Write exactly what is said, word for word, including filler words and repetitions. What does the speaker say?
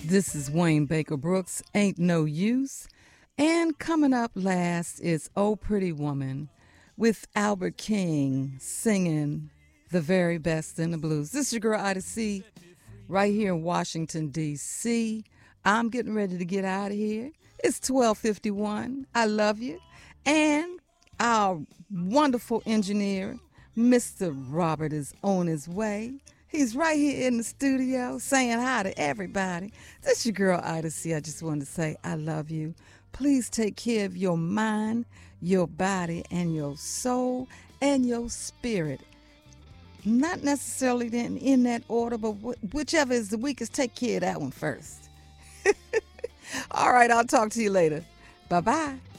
This is Wayne Baker Brooks, Ain't No Use. And coming up last is Oh Pretty Woman with Albert King singing the very best in the blues. This is your girl Ida C right here in Washington, D C. I'm getting ready to get out of here. It's twelve fifty-one. I love you. And our wonderful engineer, Mister Robert, is on his way. He's right here in the studio saying hi to everybody. This is your girl Ida C. I just wanted to say I love you. Please take care of your mind, your body, and your soul, and your spirit. Not necessarily in, in that order, but wh- whichever is the weakest, take care of that one first. All right, I'll talk to you later. Bye-bye.